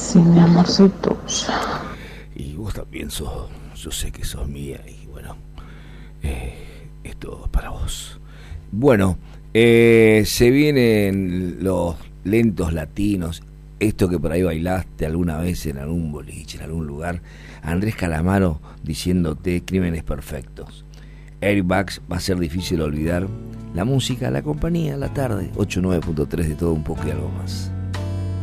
Sí, mi amor, soy tuya. Y vos también sos, yo sé que sos mía y bueno, esto es para vos. Bueno, se vienen los lentos latinos, esto que por ahí bailaste alguna vez en algún boliche, en algún lugar. Andrés Calamaro diciéndote Crímenes Perfectos. Airbags va a ser difícil olvidar. La música, la compañía, la tarde, 89.3 de todo un poco y algo más.